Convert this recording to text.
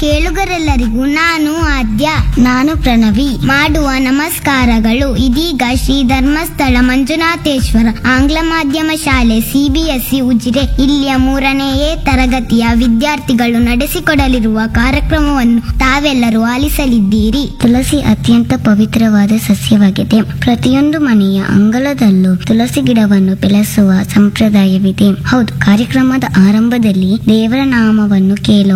ಕೇಳುಗರೆಲ್ಲರಿಗೂ ನಾನು ಆದ್ಯ, ನಾನು ಪ್ರಣವಿ ಮಾಡುವ ನಮಸ್ಕಾರಗಳು. ಇದೀಗ ಶ್ರೀ ಧರ್ಮಸ್ಥಳ ಮಂಜುನಾಥೇಶ್ವರ ಆಂಗ್ಲ ಮಾಧ್ಯಮ ಶಾಲೆ CBSE ಉಜಿರೆ ಇಲ್ಲಿಯ 3ನೇ ತರಗತಿಯ ವಿದ್ಯಾರ್ಥಿಗಳು ನಡೆಸಿಕೊಡಲಿರುವ ಕಾರ್ಯಕ್ರಮವನ್ನು ತಾವೆಲ್ಲರೂ ಆಲಿಸಲಿದ್ದೀರಿ. ತುಳಸಿ ಅತ್ಯಂತ ಪವಿತ್ರವಾದ ಸಸ್ಯವಾಗಿದೆ. ಪ್ರತಿಯೊಂದು ಮನೆಯ ಅಂಗಳದಲ್ಲೂ ತುಳಸಿ ಗಿಡವನ್ನು ಬೆಳೆಸುವ ಸಂಪ್ರದಾಯವಿದೆ. ಹೌದು, ಕಾರ್ಯಕ್ರಮದ ಆರಂಭದಲ್ಲಿ ದೇವರ ನಾಮವನ್ನು ಕೇಳೋಣ.